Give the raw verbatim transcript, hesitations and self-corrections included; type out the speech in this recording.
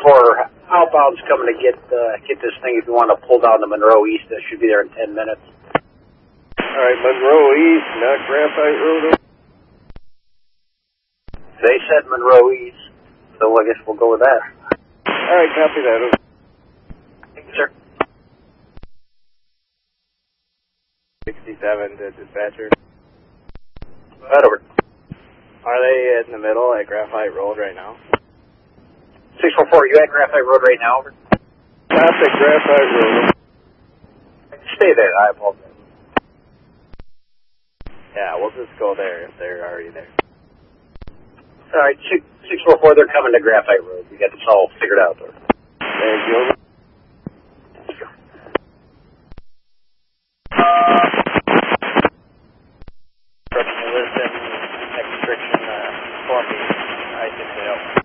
four, outbound's coming to get uh, get this thing. If you want to pull down to Monroe East, that should be there in ten minutes. All right, Monroe East, not Graphite Road. They said Monroe East, so I guess we'll go with that. All right, copy that. Thank you, sir. sixty-seven to dispatcher. Right over. Are they in the middle at Graphite Road right now? six four four, you at Graphite Road right now? Over. Stop at Graphite Road. Stay there, I apologize. Yeah, we'll just go there if they're already there. All right, six four four, they're coming to Graphite Road. We got this all figured out. There. Thank you. Listen, next restriction, uh, form I six eight.